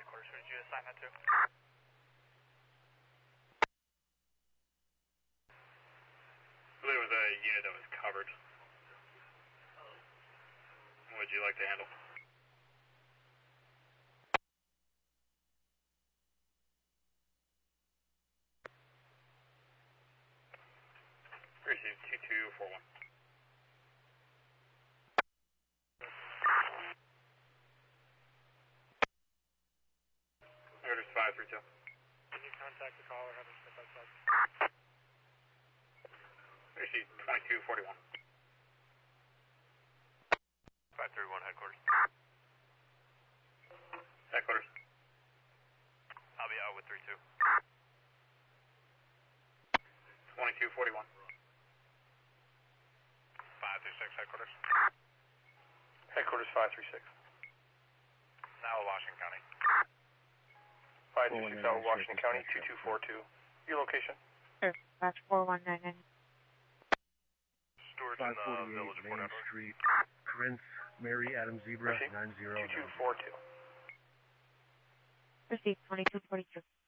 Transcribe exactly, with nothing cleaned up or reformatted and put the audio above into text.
headquarters. Who did you assign that to? I believe it was a unit that was covered. What would you like to handle? Receive two two four one. Orders five three two. Can you contact the caller, have him step outside? Receive twenty-two forty-one. five three one headquarters. Headquarters. I'll be out with three two. twenty-two forty-one. five three six headquarters. Headquarters five three six. Now Washington County. five three six out Washington County, two two four two. Your location? Sure, that's four one nine nine. Stewart's in the village of Port Main Edward. Street, Prince Mary Adam Zebra, nine zero. two two four two. Received twenty-two forty-two.